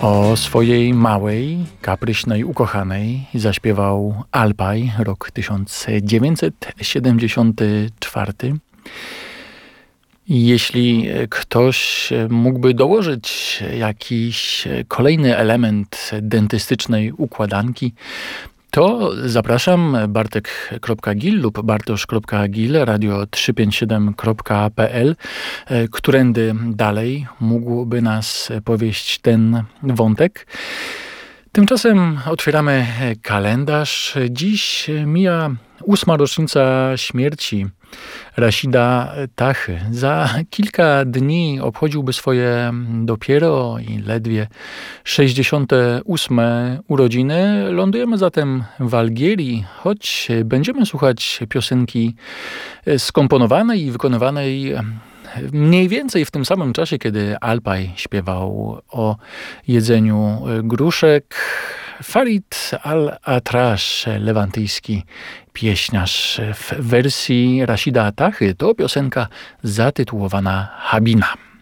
O swojej małej, kapryśnej ukochanej zaśpiewał Alpaj, rok 1974. Jeśli ktoś mógłby dołożyć jakiś kolejny element dentystycznej układanki, to zapraszam, bartek.gil lub bartosz.gil, radio357.pl, którędy dalej mógłby nas powieść ten wątek. Tymczasem otwieramy kalendarz. Dziś mija 8. rocznica śmierci Rashida Tahy. Za kilka dni obchodziłby swoje dopiero i ledwie 68. urodziny. Lądujemy zatem w Algierii, choć będziemy słuchać piosenki skomponowanej i wykonywanej mniej więcej w tym samym czasie, kiedy Alpaj śpiewał o jedzeniu gruszek. Farid Al-Atrash, lewantyjski pieśniarz, w wersji Rashida Tahy to piosenka zatytułowana Habina.